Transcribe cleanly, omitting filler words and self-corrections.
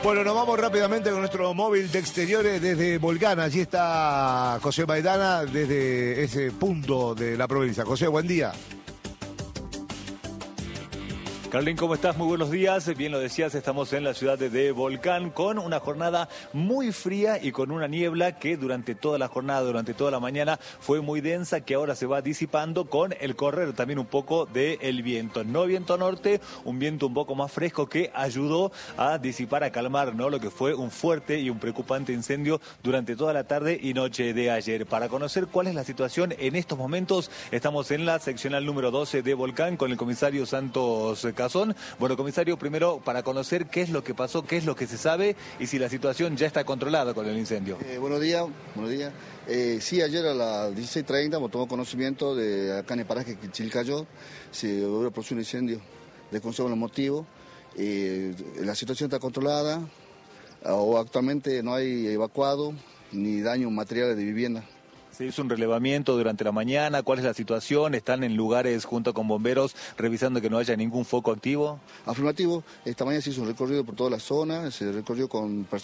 Bueno, nos vamos rápidamente con nuestro móvil de exteriores desde Volcán. Allí está José Maidana desde ese punto de la provincia. José, buen día. Carlín, ¿cómo estás? Muy buenos días. Bien lo decías, estamos en la ciudad de Volcán con una jornada muy fría y con una niebla que durante toda la jornada, durante toda la mañana fue muy densa, que ahora se va disipando con el correr también un poco del viento. No viento norte, un viento un poco más fresco que ayudó a disipar, a calmar, ¿no?, lo que fue un fuerte y un preocupante incendio durante toda la tarde y noche de ayer. Para conocer cuál es la situación en estos momentos, estamos en la seccional número 12 de Volcán con el comisario Santos Cazón. Bueno, comisario, primero para conocer qué es lo que pasó, qué es lo que se sabe y si la situación ya está controlada con el incendio. Buenos días. Sí, ayer a las 16:30 tomamos conocimiento de acá en el paraje Chilcayo, se hubo un incendio, desconocemos los motivos. La situación está controlada, o actualmente no hay evacuado ni daños materiales de vivienda. Se hizo un relevamiento durante la mañana, ¿cuál es la situación? ¿Están en lugares junto con bomberos revisando que no haya ningún foco activo? Afirmativo, esta mañana se hizo un recorrido por toda la zona, se recorrió con personas